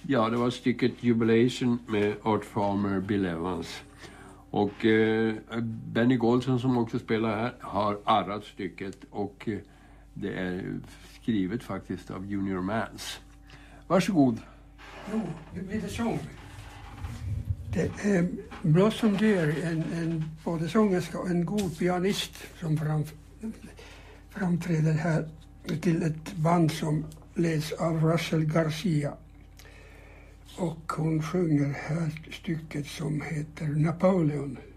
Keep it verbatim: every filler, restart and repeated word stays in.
Ja, det var stycket Jubilation med Art Farmer, Bill Evans. Och eh, Benny Golson som också spelar här har arrat stycket och eh, det är skrivet faktiskt av Junior Mans. Varsågod. Jo, det blir det sång. Det är Blossom Dear, en, en både sångerska och en god pianist som fram, framträder här till ett band som leds av Russell Garcia. Och hon sjunger här stycket som heter Napoleon.